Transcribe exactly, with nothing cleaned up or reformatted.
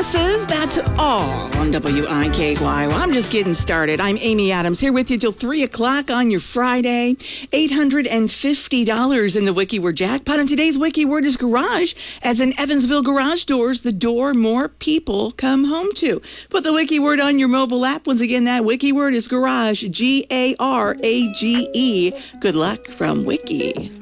guesses, that's all on W I K Y. Well, I'm just getting started. I'm Amy Adams here with you till three o'clock on your Friday. eight hundred fifty dollars in the Wiki Word jackpot. And today's Wiki Word is garage, as in Evansville Garage Doors, the door more people come home to. Put the Wiki Word on your mobile app. Once again, that Wiki Word is garage, G A R A G E. Good luck from Wiki.